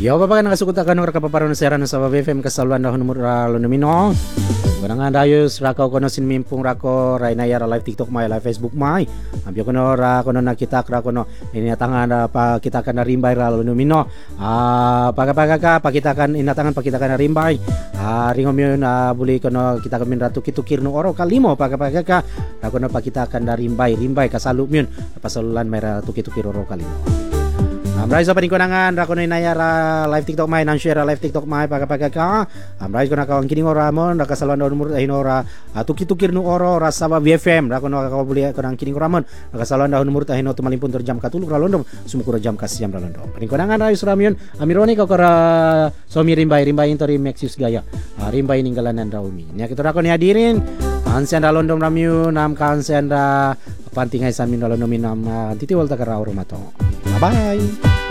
Yo bapak kan nakasukot akan ng kapaparon sa Rano sa BFM kasaluan dahon numero lo nomino. Ganang dayos rakaw kono sinmimpung rako ray na yara live TikTok may live Facebook may. Ambi kono ra kono nakita ra kono inatangan pa kita kan na rimbay ra lo nomino. Pagapaga ka pakitakan inatangan pakitakan na rimbay. Ringom yun buli kono kita kamin ratu kitukir no oro kalimo pagapaga ka ra kono pakitakan na rimbay kasalu yun pasalulan may ra tukitukir oro kalimo. Amray sa paningkunangan ra kuno inaya ra live TikTok may nan share live TikTok may pagapagaka amray ko nakawang kining oramon nakasalwan do numero hinora tukitukir no oro ra sa BFM ra kuno nakabuli ko nang kining oramon nakasalwan do numero tahino tumalimpun tur jam katulog ra londom sumukuro jam kas jam ra londom paningkunangan ra yusramyon amironi ko ra somi rimbay intori Mexius gaya rimbay ninggalanan raumi nya kita ra ko ni hadirin ansen ra londom ramyu nam kansen ra pantingay sa min londom nam titiwal ta ka ra oro mato. Bye-bye!